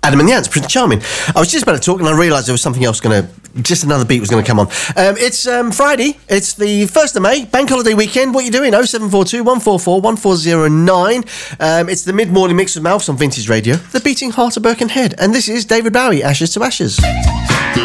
Adam and the Ants, pretty charming. I was just about to talk and I realised there was something else just another beat was going to come on. It's Friday. It's the 1st of May, bank holiday weekend. What are you doing? 0742 144 1409. It's the mid-morning mix with Mouths on Vintage Radio, the beating heart of Birkenhead. And this is David Bowie, Ashes to Ashes.